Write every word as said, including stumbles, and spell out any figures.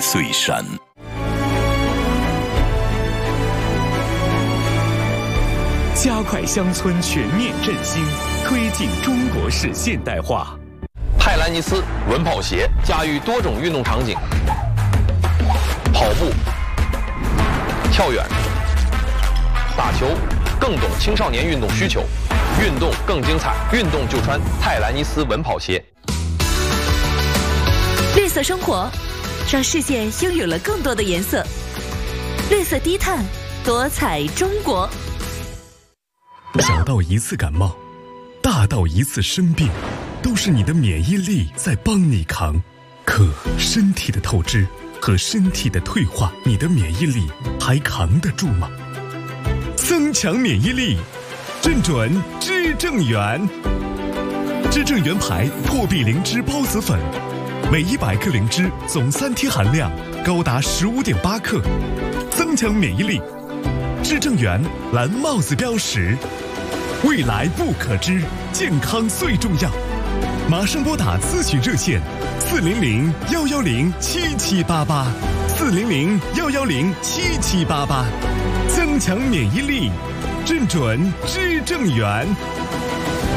岁山。 加快乡村全面振兴，推进中国式现代化。 泰兰尼斯稳跑鞋驾驭多种运动场景，跑步、跳远、打球，更懂青少年运动需求，运动更精彩，运动就穿泰兰尼斯稳跑鞋。 绿色生活，让世界拥有了更多的颜色。绿色低碳，多彩中国。 小到一次感冒，大到一次生病，都是你的免疫力在帮你扛。可身体的透支和身体的退化，你的免疫力还扛得住吗？增强免疫力，正准知正元。知正元牌破壁灵芝孢子粉，每一百克灵芝总三天含量高达十五点八克，增强免疫力。知正元蓝帽子标识，未来不可知，健康最重要。马上拨打咨询热线四零零幺幺零七七八八，四零零幺幺零七七八八，增强免疫力，正准知正元。